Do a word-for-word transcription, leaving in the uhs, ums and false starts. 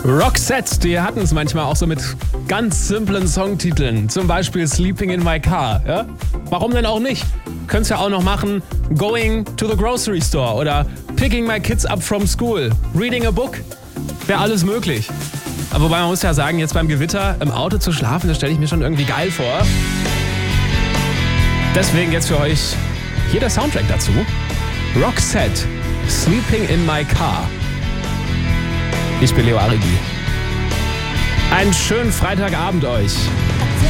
Roxette, die hatten es manchmal auch so mit ganz simplen Songtiteln. Zum Beispiel Sleeping in My Car. Ja? Warum denn auch nicht? Könnt's ja auch noch machen Going to the Grocery Store oder Picking My Kids Up from School, Reading a Book. Wäre alles möglich. Aber wobei man muss ja sagen, jetzt beim Gewitter im Auto zu schlafen, das stelle ich mir schon irgendwie geil vor. Deswegen jetzt für euch hier der Soundtrack dazu. Roxette, Sleeping in My Car. Ich bin Leo Arigi. Einen schönen Freitagabend euch.